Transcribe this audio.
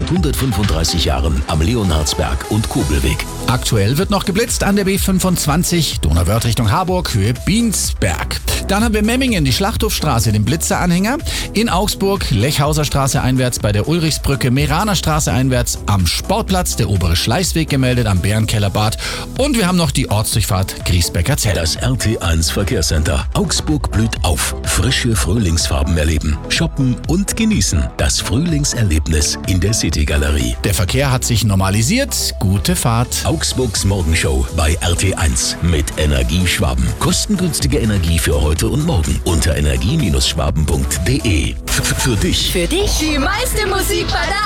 seit 135 Jahren am Leonhardsberg und Kobelweg. Aktuell wird noch geblitzt an der B25, Donauwörth Richtung Harburg, Höhe Biensberg. Dann haben wir Memmingen, die Schlachthofstraße, den Blitzeranhänger. In Augsburg, Lechhauser Straße einwärts bei der Ulrichsbrücke, Meraner Straße einwärts am Sportplatz, der obere Schleißweg gemeldet am Bärenkellerbad. Und wir haben noch die Ortsdurchfahrt Griesbecker Zell. Das RT1 Verkehrscenter. Augsburg blüht auf. Frische Frühlingsfarben erleben, shoppen und genießen. Das Frühlingserlebnis in der City-Galerie. Der Verkehr hat sich normalisiert. Gute Fahrt. Augsburgs Morgenshow bei RT1 mit Energieschwaben. Kostengünstige Energie für heute und morgen unter energie-schwaben.de. Für dich. Für dich die meiste Musik bei der